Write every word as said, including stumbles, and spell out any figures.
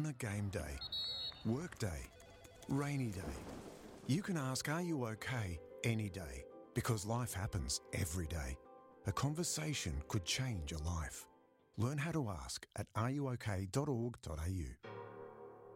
On a game day, work day, rainy day, you can ask, are you okay, any day, because life happens every day. A conversation could change a life. Learn how to ask at are you okay dot org dot a u.